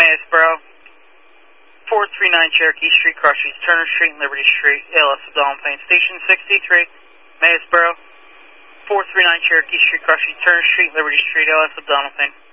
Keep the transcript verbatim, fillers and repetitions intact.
Maysboro, four three nine Cherokee Street, cross streets Turner Street and Liberty Street, A L S Abdominal Pain. Station sixty-three, Maysboro, four three nine Cherokee Street, cross streets Turner Street, Liberty Street, A L S Abdominal Pain.